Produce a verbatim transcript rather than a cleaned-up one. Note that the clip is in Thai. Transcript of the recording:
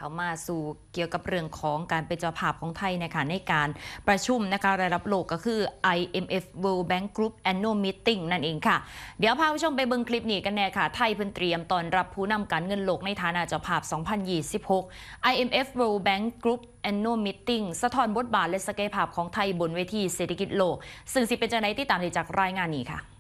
เข้ามาสู่เกี่ยวกับเรื่องของการเป็นเจ้าภาพของไทยนะคะในการประชุมนะคะระดับโลกก็คือ ไอ เอ็ม เอฟ World Bank Group Annual Meeting นั่นเองค่ะเดี๋ยวพาผู้ชมไปเบิ่งคลิปนี้กันแน่ค่ะไทยเพิ่นเตรียมตอนรับผู้นำการเงินโลกในฐานะเจ้าภาพ สองพันยี่สิบหก ไอ เอ็ม เอฟ World Bank Group Annual Meeting สะท้อนบทบาทและศักยภาพของไทยบนเวทีเศรษฐกิจโลกซึ่งสิเป็นจังได๋ติดตามได้จากรายงานนี้ค่ะ